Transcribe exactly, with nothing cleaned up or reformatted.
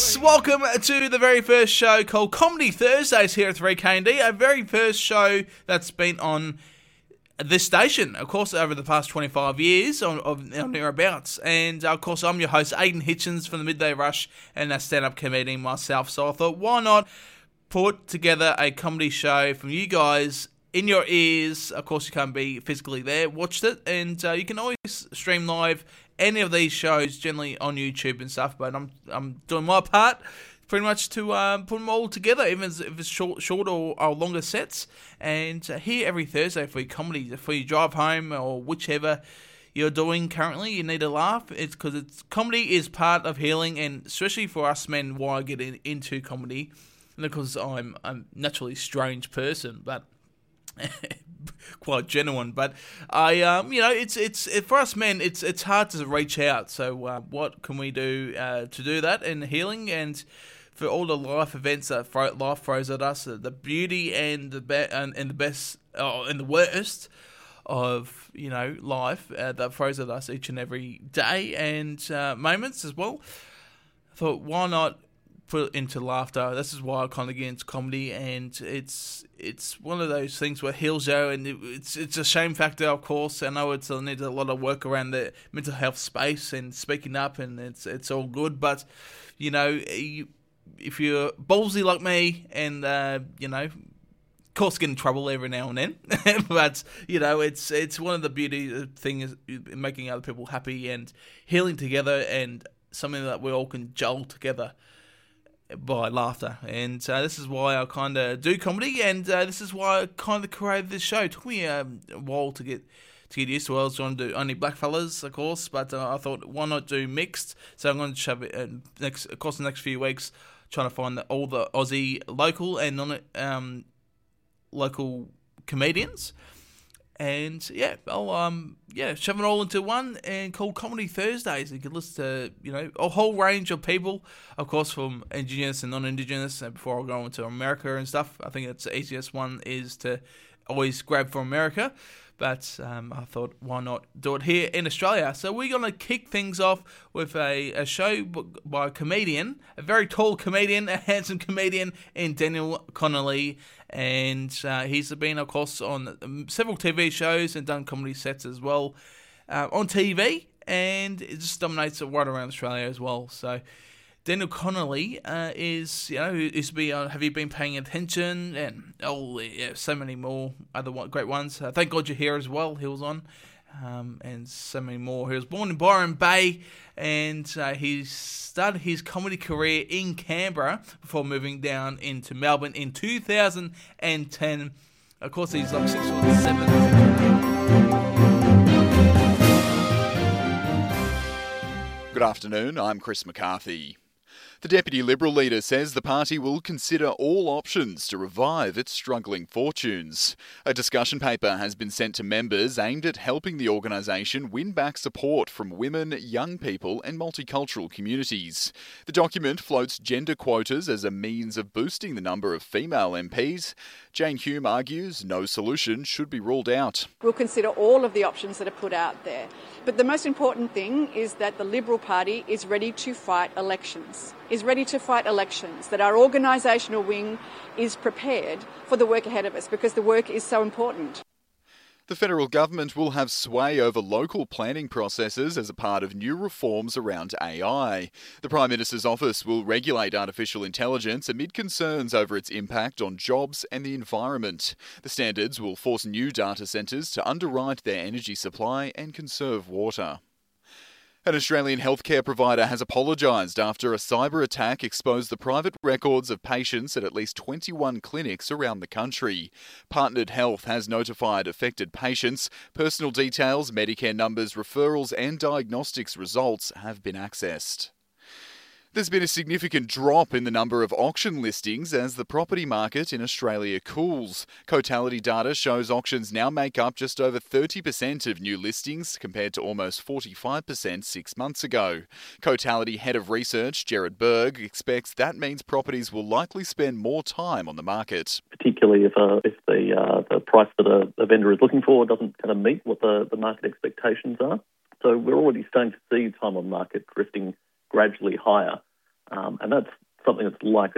Yes, welcome to the very first show called Comedy Thursdays here at three K and D, a very first show that's been on this station, of course, over the past twenty-five years, on, on, on thereabouts. And, of course, I'm your host, Aidan Hitchens from the Midday Rush, and a stand-up comedian myself. So I thought, why not put together a comedy show from you guys in your ears? Of course, you can't be physically there. Watched it, and uh, you can always stream live any of these shows, generally on YouTube and stuff. But I'm I'm doing my part, pretty much to um, put them all together, even if it's short, short or, or longer sets. And uh, here every Thursday for your comedy, for you drive home or whichever you're doing currently, you need a laugh. It's because it's comedy is part of healing, and especially for us men, why I get in, into comedy, and because I'm I'm naturally a strange person, but quite genuine. But I, um, you know, it's it's it, for us men, it's it's hard to reach out. So uh, what can we do uh, to do that in healing, and for all the life events that throw, life throws at us, uh, the beauty and the be- and, and the best oh, and the worst of, you know, life uh, that throws at us each and every day, and uh, moments as well. I thought, why not put it into laughter? This is why I kind of get into comedy, and it's it's one of those things where it heals you, and it, it's it's a shame factor, of course. I know it's, it needs a lot of work around the mental health space and speaking up, and it's it's all good, but, you know, you, if you're ballsy like me, and uh, you know, of course, get in trouble every now and then, but, you know, it's it's one of the beauty things, making other people happy and healing together, and something that we all can gel together by laughter. And uh, this is why I kind of do comedy, and uh, this is why I kind of created this show. It took me um, a while to get to get used to it. I was going to do only black fellas, of course, but uh, I thought, why not do mixed? So I'm going to shove it, uh, next, of course, the next few weeks, trying to find the, all the Aussie local and non um, local comedians. And yeah, I'll um yeah shove it all into one and called Comedy Thursdays. You can listen to, you know, a whole range of people, of course, from Indigenous and non-Indigenous. And before I go into America and stuff, I think it's the easiest one is to always grab from America. But um, I thought, why not do it here in Australia? So we're going to kick things off with a, a show by a comedian, a very tall comedian, a handsome comedian, in Daniel Connolly. And uh, he's been, of course, on several T V shows and done comedy sets as well uh, on T V. And it just dominates it right around Australia as well. So Daniel Connolly uh, is, you know, used to be on Have You Been Paying Attention? And oh, yeah, so many more other great ones. Uh, Thank God You're Here as well, he was on. Um, and so many more. He was born in Byron Bay, and uh, he started his comedy career in Canberra before moving down into Melbourne in two thousand ten. Of course, he's like six or seven. Good afternoon, I'm Chris McCarthy. The Deputy Liberal leader says the party will consider all options to revive its struggling fortunes. A discussion paper has been sent to members aimed at helping the organisation win back support from women, young people and multicultural communities. The document floats gender quotas as a means of boosting the number of female M Ps. Jane Hume argues no solution should be ruled out. We'll consider all of the options that are put out there. But the most important thing is that the Liberal Party is ready to fight elections, is ready to fight elections, that our organisational wing is prepared for the work ahead of us, because the work is so important. The federal government will have sway over local planning processes as a part of new reforms around A I. The Prime Minister's office will regulate artificial intelligence amid concerns over its impact on jobs and the environment. The standards will force new data centres to underwrite their energy supply and conserve water. An Australian healthcare provider has apologised after a cyber attack exposed the private records of patients at at least twenty-one clinics around the country. Partnered Health has notified affected patients. Personal details, Medicare numbers, referrals and diagnostics results have been accessed. There's been a significant drop in the number of auction listings as the property market in Australia cools. Cotality data shows auctions now make up just over thirty percent of new listings compared to almost forty-five percent six months ago. Cotality Head of Research Gerard Berg expects that means properties will likely spend more time on the market. Particularly if uh, if the uh, the price that a, a vendor is looking for doesn't kind of meet what the, the market expectations are. So we're already starting to see time on market drifting gradually higher. Um, and that's something that's likely